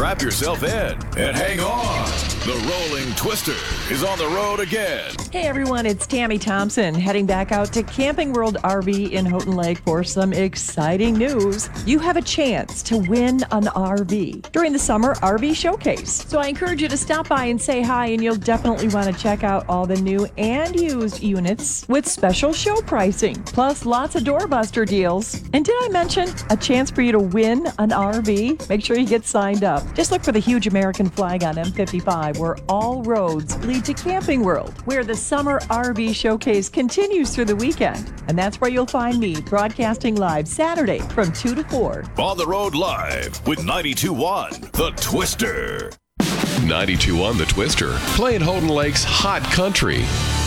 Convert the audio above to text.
strap yourself in and hang on. The Rolling Twister is on the road again. Hey everyone, it's Tammy Thompson heading back out to Camping World RV in Houghton Lake for some exciting news. You have a chance to win an RV during the Summer RV Showcase. So I encourage you to stop by and say hi, and you'll definitely want to check out all the new and used units with special show pricing, plus lots of doorbuster deals. And did I mention a chance for you to win an RV? Make sure you get signed up. Just look for the huge American flag on M55, where all roads lead to Camping World, where the Summer RV Showcase continues through the weekend. And that's where you'll find me broadcasting live Saturday from 2 to 4. On the road live with 92.1 The Twister. 92.1 The Twister, playing Houghton Lake's hot country.